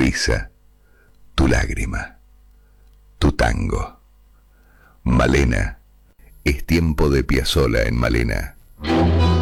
risa, tu lágrima, tu tango. Malena, es tiempo de Piazzolla en Malena.